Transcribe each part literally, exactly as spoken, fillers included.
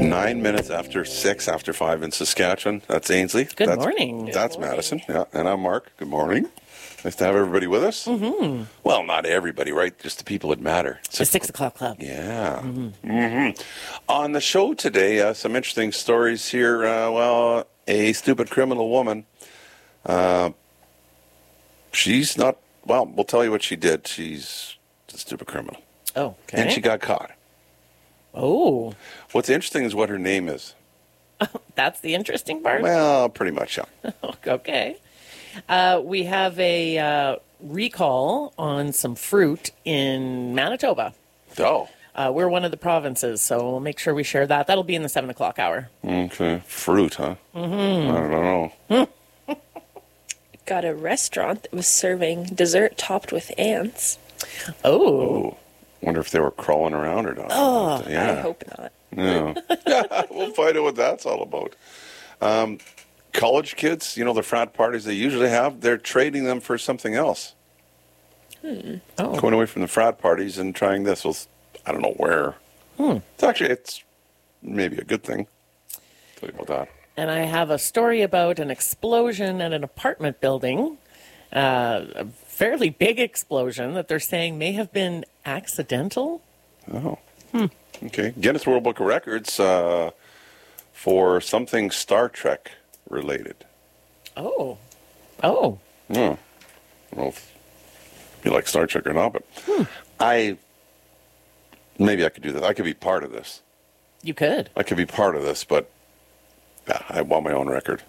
Nine minutes after six, after five in Saskatchewan. That's Ainsley. Good that's, morning. That's Good morning. Madison. Yeah, and I'm Mark. Good morning. Nice to have everybody with us. Mm-hmm. Well, not everybody, right? Just the people that matter. The six o'clock club. Yeah. Mm-hmm. Mm-hmm. On the show today, uh, some interesting stories here. Uh, well, a stupid criminal woman. Uh, she's not, well, we'll tell you what she did. She's a stupid criminal. Oh, okay. And she got caught. Oh. What's interesting is what her name is. That's the interesting part? Well, pretty much, yeah. Okay. Uh, we have a uh, recall on some fruit in Manitoba. Oh. Uh, we're one of the provinces, so we'll make sure we share that. That'll be in the seven o'clock hour. Okay. Fruit, huh? Mm-hmm. I don't know. Got a restaurant that was serving dessert topped with ants. Oh. Oh. Wonder if they were crawling around or not. Oh, yeah. I hope not. No. We'll find out what that's all about. Um, college kids, you know, the frat parties they usually have, they're trading them for something else. Hmm. Oh. Going away from the frat parties and trying this. Well, I don't know where. Hmm. It's actually, it's maybe a good thing. Tell you about that. And I have a story about an explosion at an apartment building. Uh, a fairly big explosion that they're saying may have been accidental. Oh. Hmm. Okay. Guinness World Book of Records uh, for something Star Trek related. Oh. Oh. Hmm. I don't know if you like Star Trek or not, but Hmm. I, maybe I could do this. I could be part of this. You could. I could be part of this, but yeah, I want my own record.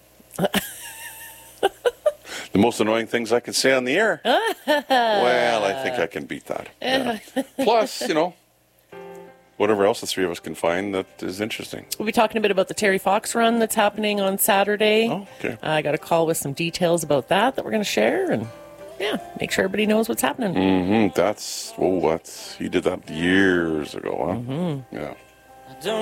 The most annoying things I can say on the air. Well, I think I can beat that. Yeah. Plus, you know, whatever else the three of us can find that is interesting. We'll be talking a bit about the Terry Fox run that's happening on Saturday. Oh, okay. Uh, I got a call with some details about that that we're going to share, and yeah, make sure everybody knows what's happening. Mm-hmm. That's, oh, that's, he did that years ago, huh? Mm-hmm. Yeah.